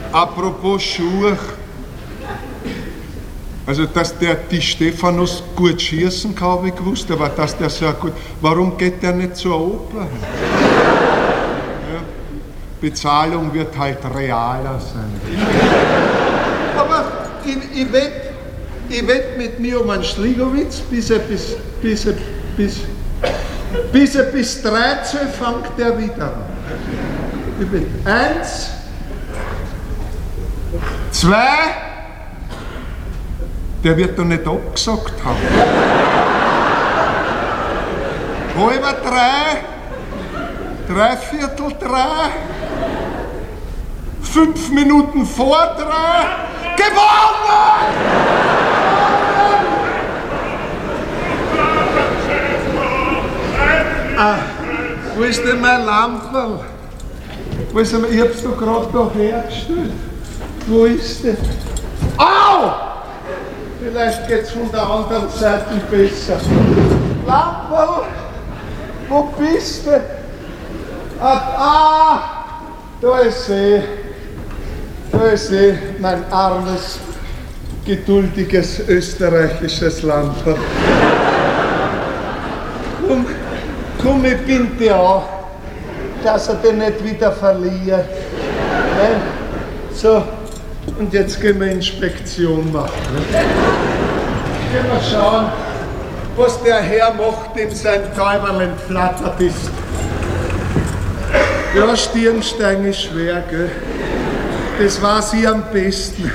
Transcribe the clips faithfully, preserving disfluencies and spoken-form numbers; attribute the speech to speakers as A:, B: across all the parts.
A: Apropos Schuhe. Also, dass der die Stephanus gut schießen kann, habe ich gewusst, aber dass der so gut. Warum geht der nicht zur Oper? Ja, Bezahlung wird halt realer sein. Aber ich, ich wette ich wett mit mir um einen Schligowitz, bis er bis, bis, er, bis, bis, er bis dreizehn fängt der wieder an. Ich wette. Eins, zwei, der wird doch nicht abgesagt haben. Halber drei, dreiviertel drei, fünf Minuten vor drei, gewonnen! Ah, wo ist denn mein Lamperl? Wo ist denn, ich hab's doch gerade da hergestellt. Wo ist der? Au! Vielleicht geht's von der anderen Seite besser. Lamperl, wo bist du? Ah, ah, da ist sie. Da ist sie, mein armes, geduldiges österreichisches Lamperl. Komm, komm, ich bin dir an, dass er den nicht wieder verliert. Ne? So. Und jetzt gehen wir Inspektion machen. Ne? Gehen wir schauen, was der Herr macht, dem sein Täuberlein flattert ist. Ja, Stirnstein ist schwer, gell? Das weiß ich am besten.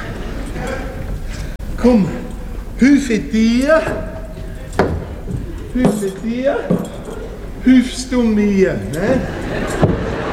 A: Komm, hilfe dir, hilfe dir, hilfst du mir. Ne?